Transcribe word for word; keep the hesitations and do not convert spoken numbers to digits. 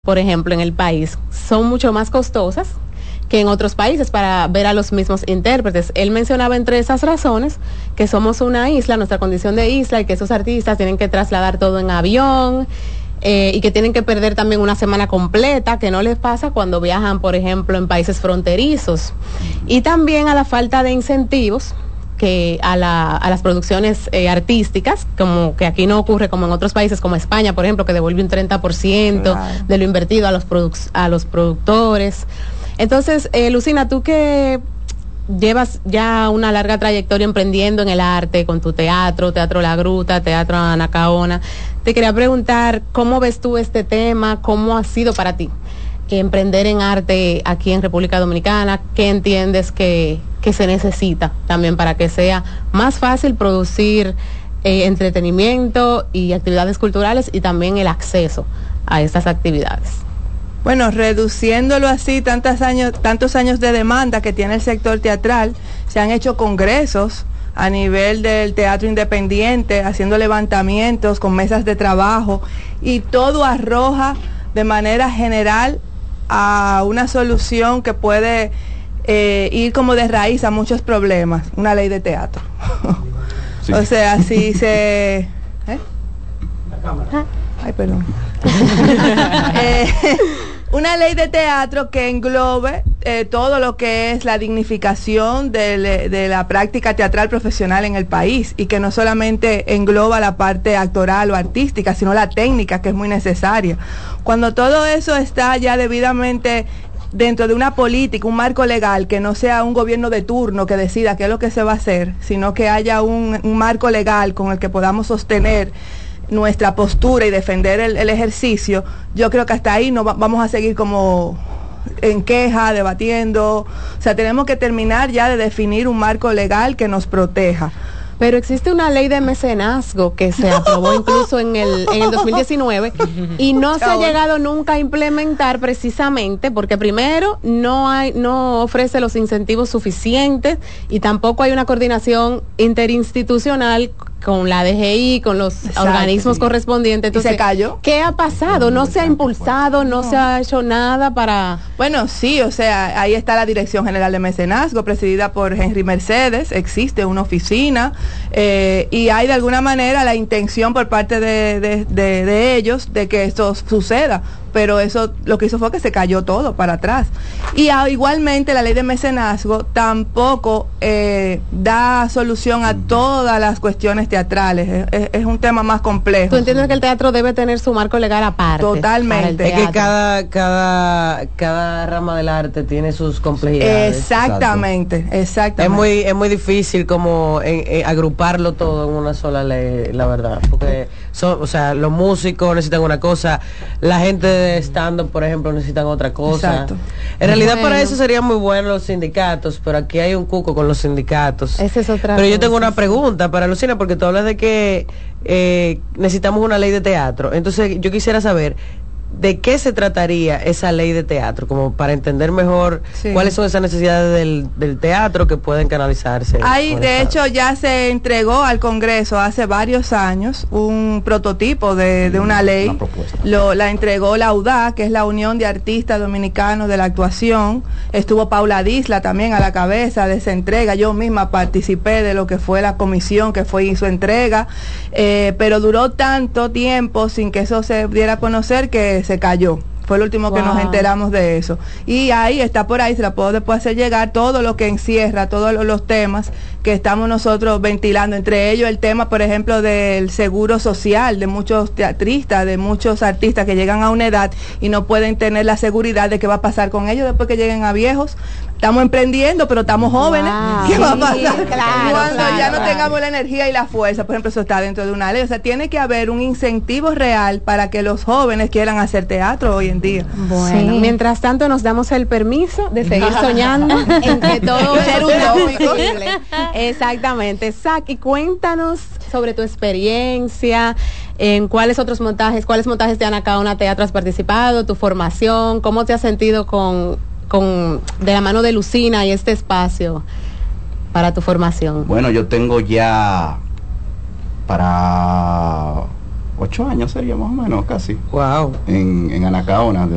por ejemplo, en el país, son mucho más costosas que en otros países para ver a los mismos intérpretes. Él mencionaba entre esas razones que somos una isla, nuestra condición de isla, y que esos artistas tienen que trasladar todo en avión, eh, y que tienen que perder también una semana completa, que no les pasa cuando viajan, por ejemplo, en países fronterizos. Y también a la falta de incentivos que a, la, a las producciones eh, artísticas, como que aquí no ocurre como en otros países como España, por ejemplo, que devuelve un treinta por ciento claro. de lo invertido a los, produ- a los productores. Entonces, eh, Lucina, tú que llevas ya una larga trayectoria emprendiendo en el arte, con tu teatro, Teatro La Gruta, Teatro Anacaona, te quería preguntar, ¿cómo ves tú este tema? ¿Cómo ha sido para ti emprender en arte aquí en República Dominicana? ¿Qué entiendes que, que se necesita también para que sea más fácil producir eh, entretenimiento y actividades culturales y también el acceso a estas actividades? Bueno, reduciéndolo así, tantos años, tantos años de demanda que tiene el sector teatral, se han hecho congresos a nivel del teatro independiente, haciendo levantamientos con mesas de trabajo, y todo arroja de manera general a una solución que puede eh, ir como de raíz a muchos problemas, una ley de teatro. Sí. O sea, si se... ¿eh? La cámara. Ay, perdón. eh, una ley de teatro que englobe eh, todo lo que es la dignificación de, de la práctica teatral profesional en el país, y que no solamente engloba la parte actoral o artística, sino la técnica, que es muy necesaria. Cuando todo eso está ya debidamente dentro de una política, un marco legal, que no sea un gobierno de turno que decida qué es lo que se va a hacer, sino que haya un, un marco legal con el que podamos sostener nuestra postura y defender el, el ejercicio, yo creo que hasta ahí no va, vamos a seguir como en queja, debatiendo. O sea, tenemos que terminar ya de definir un marco legal que nos proteja. Pero existe una ley de mecenazgo que se aprobó incluso en el, en el dos mil diecinueve y no se ha llegado nunca a implementar, precisamente porque primero no hay, no ofrece los incentivos suficientes, y tampoco hay una coordinación interinstitucional con la D G I, con los Exacto, organismos sí. correspondientes. Entonces, ¿y se cayó? ¿Qué ha pasado? ¿No se ha impulsado? ¿No, no se ha hecho nada para...? Bueno, sí, o sea, ahí está la Dirección General de Mecenazgo, presidida por Henry Mercedes, existe una oficina, eh, y hay de alguna manera la intención por parte de, de, de, de ellos de que esto suceda, pero eso lo que hizo fue que se cayó todo para atrás. Y a, igualmente la ley de mecenazgo tampoco eh, da solución a todas las cuestiones teatrales, es, es un tema más complejo. ¿Tú entiendes que el teatro debe tener su marco legal aparte? Totalmente. Es que cada, cada, cada rama del arte tiene sus complejidades. Exactamente, Exacto. exactamente. Es muy, es muy difícil como en, en agruparlo todo en una sola ley, la verdad, porque son, o sea, los músicos necesitan una cosa, la gente de stand-up, por ejemplo, necesitan otra cosa. Exacto. En realidad bueno. para eso serían muy buenos los sindicatos, pero aquí hay un cuco con los sindicatos. Esa es otra pero cosa, yo tengo una sí. pregunta para Lucina, porque tú hablas de que eh, necesitamos una ley de teatro. Entonces yo quisiera saber ¿de qué se trataría esa ley de teatro? Como para entender mejor sí. cuáles son esas necesidades del, del teatro que pueden canalizarse. Hay, de hecho, ya se entregó al Congreso hace varios años un prototipo de, de una ley. Una propuesta. Lo, la entregó la U D A, que es la Unión de Artistas Dominicanos de la Actuación. Estuvo Paula Disla también a la cabeza de esa entrega. Yo misma participé de lo que fue la comisión que fue su entrega, eh, pero duró tanto tiempo sin que eso se diera a conocer que se cayó. Fue el último wow. que nos enteramos de eso. Y ahí está, por ahí se la puedo después hacer llegar todo lo que encierra, todos los, los temas que estamos nosotros ventilando, entre ellos el tema, por ejemplo, del seguro social de muchos teatristas, de muchos artistas que llegan a una edad y no pueden tener la seguridad de qué va a pasar con ellos después que lleguen a viejos. Estamos emprendiendo, pero estamos jóvenes. Wow. ¿Qué va a pasar? Sí, claro, cuando claro, ya no claro. tengamos la energía y la fuerza? Por ejemplo, eso está dentro de una ley. O sea, tiene que haber un incentivo real para que los jóvenes quieran hacer teatro hoy en día. Bueno, sí. mientras tanto nos damos el permiso de seguir soñando en que todo ser utópico. Exactamente. Saki, cuéntanos sobre tu experiencia, en cuáles otros montajes, cuáles montajes de Anacaona Teatro has participado, tu formación, cómo te has sentido con, con de la mano de Lucina y este espacio para tu formación. Bueno, yo tengo ya para ocho años sería más o menos casi. Wow. En, en Anacaona.